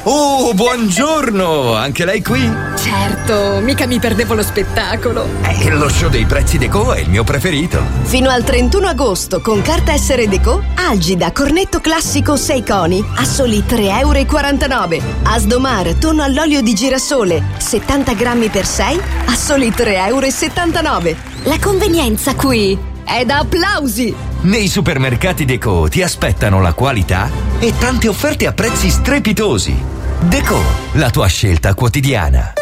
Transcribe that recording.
Oh, buongiorno! Anche lei qui? Certo, mica mi perdevo lo spettacolo. Lo show dei prezzi Deco è il mio preferito. Fino al 31 agosto con carta essere Deco, Algida cornetto classico 6 coni a soli 3,49 €. Asdomar tonno all'olio di girasole 70 grammi per 6 a soli 3,79 €. La convenienza qui è da applausi! Nei supermercati Deco ti aspettano la qualità e tante offerte a prezzi strepitosi. Deco, la tua scelta quotidiana.